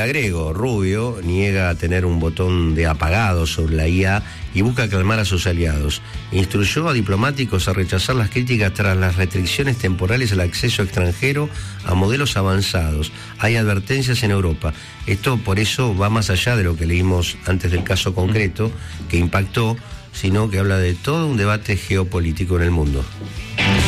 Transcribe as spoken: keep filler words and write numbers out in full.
agrego, Rubio niega tener un botón de apagado sobre la I A y busca calmar a sus aliados. Instruyó a diplomáticos a rechazar las críticas tras las restricciones temporales al acceso extranjero a modelos avanzados. Hay advertencias en Europa. Esto por eso va más allá de lo que leímos antes del caso concreto, que impactó, sino que habla de todo un debate geopolítico en el mundo.